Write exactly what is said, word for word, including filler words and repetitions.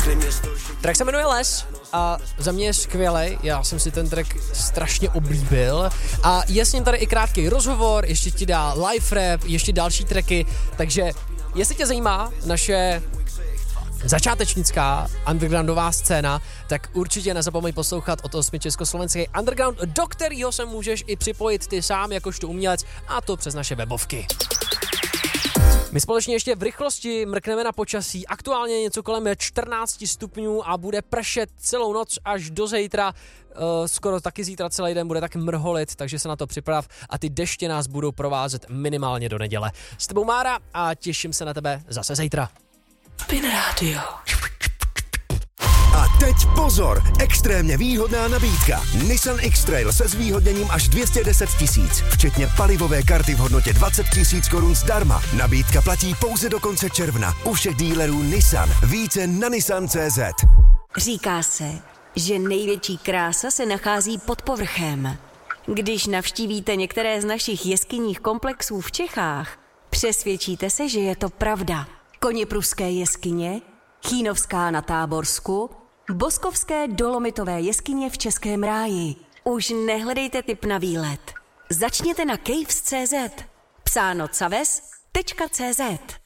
Track se jmenuje Les a za mě je skvělej, já jsem si ten track strašně oblíbil a je s ním tady i krátký rozhovor, ještě ti dá live rap, ještě další tracky, takže jestli tě zajímá naše začátečnická undergroundová scéna, tak určitě nezapomeň poslouchat od osmi československý underground, do kterého se můžeš i připojit ty sám jakožto umělec, a to přes naše webovky. My společně ještě v rychlosti mrkneme na počasí, aktuálně něco kolem čtrnáct stupňů a bude pršet celou noc až do zítra, uh, skoro taky zítra celý den bude taky mrholit, takže se na to připrav a ty deště nás budou provázet minimálně do neděle. S tebou Mára a těším se na tebe zase zítra. Spin Radio. A teď pozor, extrémně výhodná nabídka. Nissan X-Trail se zvýhodněním až dvě stě deset tisíc, včetně palivové karty v hodnotě dvacet tisíc korun zdarma. Nabídka platí pouze do konce června u všech dílerů Nissan. Více na nissan tečka cé zet. Říká se, že největší krása se nachází pod povrchem. Když navštívíte některé z našich jeskyních komplexů v Čechách, přesvědčíte se, že je to pravda. Koněpruské jeskyně, Chýnovská na Táborsku, Boskovské dolomitové jeskyně v Českém ráji. Už nehledejte tip na výlet. Začněte na caves tečka cé zet. Psáno caves tečka cé zet.